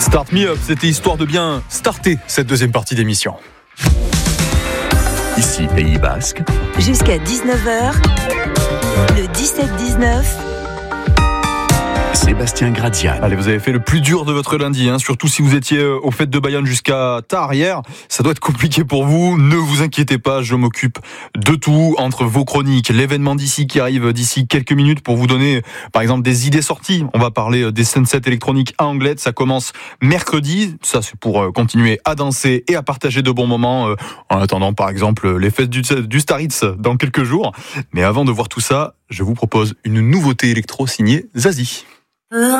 Start Me Up, c'était histoire de bien starter cette deuxième partie d'émission. Ici, Pays Basque. Jusqu'à 19h, le 17-19. Sébastien Gradian. Allez, vous avez fait le plus dur de votre lundi, surtout si vous étiez aux fêtes de Bayonne jusqu'à tard hier. Ça doit être compliqué pour vous. Ne vous inquiétez pas, je m'occupe de tout entre vos chroniques, l'événement d'ici qui arrive d'ici quelques minutes pour vous donner, par exemple, des idées sorties. On va parler des sunsets électroniques à Anglette. Ça commence mercredi. Ça, c'est pour continuer à danser et à partager de bons moments. En attendant, par exemple, les fêtes du Staritz dans quelques jours. Mais avant de voir tout ça, je vous propose une nouveauté électro signée Zazie.